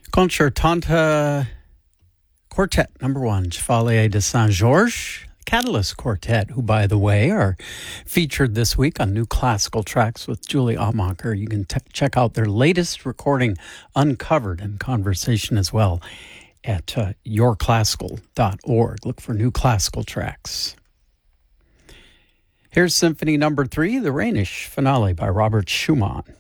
Concertanta Quartet number 1, Chevalier de Saint-Georges. Catalyst Quartet, who, by the way, are featured this week on New Classical Tracks with Julie Ottmacher. You can check out their latest recording, Uncovered, and conversation as well at yourclassical.org. Look for New Classical Tracks. Here's Symphony number 3, the Rhenish Finale by Robert Schumann.